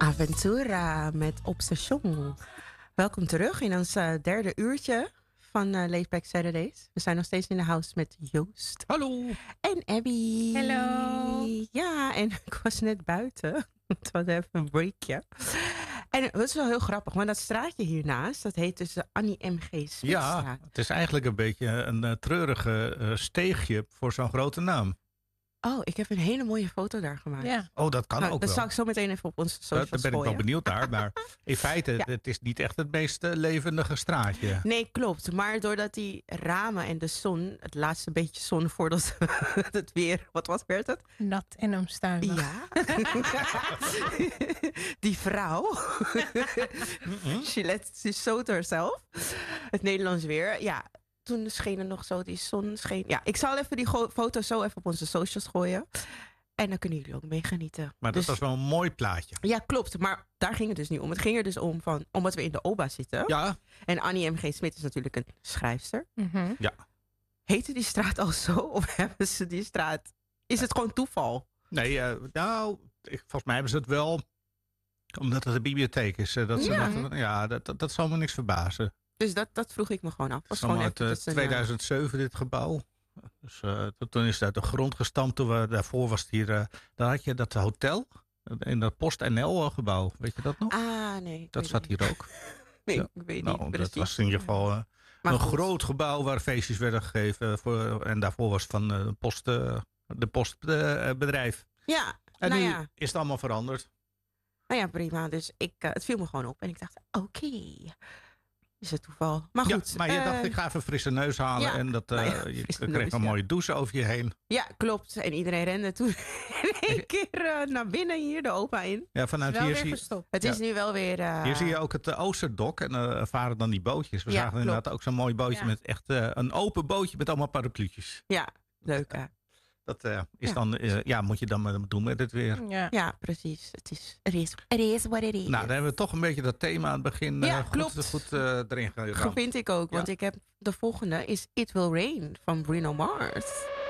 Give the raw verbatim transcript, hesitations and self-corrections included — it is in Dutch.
Aventura met Obsession. Welkom terug in ons uh, derde uurtje van uh, Laidback Saturdays. We zijn nog steeds in de house met Joost. Hallo. En Abby. Hallo. Ja, en ik was net buiten. Het was even een breakje. En het is wel heel grappig, want dat straatje hiernaast, dat heet dus de Annie M G. Smitstraat. Ja, het is eigenlijk een beetje een uh, treurige uh, steegje voor zo'n grote naam. Oh, ik heb een hele mooie foto daar gemaakt. Ja. Oh, dat kan Nou, ook dat wel. zal ik zo meteen even op onze socials Daar ben ik wel gooien. benieuwd naar. Maar in feite, Ja. het is niet echt het meest uh, levendige straatje. Nee, klopt. Maar doordat die ramen en de zon, het laatste beetje zon voordat het weer, wat wat werd het? Nat en omstuimig. Ja. Die vrouw. She let, she showed herself. Het Nederlands weer. Ja, toen scheen er nog zo die zon scheen. Ja, ik zal even die go- foto zo even op onze socials gooien. En dan kunnen jullie ook meegenieten. Maar dat Dus- was wel een mooi plaatje. Ja, klopt. Maar daar ging het dus niet om. Het ging er dus om van, omdat we in de O B A zitten. Ja, En Annie M G. Smit is natuurlijk een schrijfster. Mhm. Heette die straat al zo? Of hebben ze die straat... Is het gewoon toeval? nee, uh, nou, ik, volgens mij hebben ze het wel, omdat het een bibliotheek is. Uh, dat ze Ja. dachten, ja, dat, dat, dat zal me niks verbazen. Dus dat, dat vroeg ik me gewoon af. Het Was is allemaal gewoon uit uh, eventjes een, uh, tweeduizend zeven dit gebouw. Dus uh, toen is het uit de grond gestampt. Toen we, daarvoor was het hier, uh, daar had je dat hotel in dat Post-N L-gebouw. Weet je dat nog? Ah, nee. ik dat weet zat niet. hier ook. Nee, Ja. ik weet Nou, niet dat precies. was in ieder geval uh, Maar een goed. groot gebouw waar feestjes werden gegeven. Voor, en daarvoor was het van uh, post, uh, de postbedrijf. Ja, en nou nu ja. is het allemaal veranderd. Nou ja, prima. Dus ik, uh, het viel me gewoon op. En ik dacht, oké. Is het toeval. Maar goed. Ja, maar je uh, dacht, ik ga even frisse neus halen. ja. En dat, uh, Nou ja, je frisse kreeg neus, een ja. mooie douche over je heen. Ja, klopt. En iedereen rende toen in één keer uh, naar binnen hier de opa in. Ja, Is vanuit wel hier weer zie, gestopt. Het Ja. is nu wel weer... Uh, hier zie je ook het uh, Oosterdok. En uh, varen dan die bootjes. We Ja, zagen inderdaad klopt. ook zo'n mooi bootje Ja. met echt uh, een open bootje met allemaal parapluutjes. Ja, leuk hè. Dat uh, is Ja. dan, uh, ja, moet je dan maar doen met het weer. Ja. Ja, precies. Het is, it is, it is what it is. Nou, dan hebben we toch een beetje dat thema aan het begin Ja, uh, goed, klopt. goed uh, erin Dat geramd. vind ik ook, want Ja. ik heb de volgende is It Will Rain van Bruno Mars.